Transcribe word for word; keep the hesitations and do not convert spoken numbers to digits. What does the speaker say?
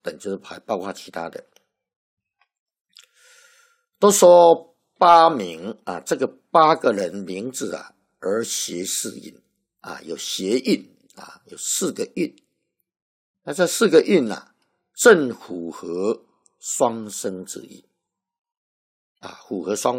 等，就是还包括其他的。都说八名啊，这个八个人名字啊，而谐四音啊，有谐韵啊，有四个韵。那这四个韵啊，正符合双生之意啊，符合双